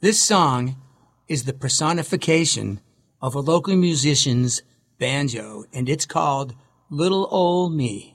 This song is the personification of a local musician's banjo, and it's called Little Ol' Me.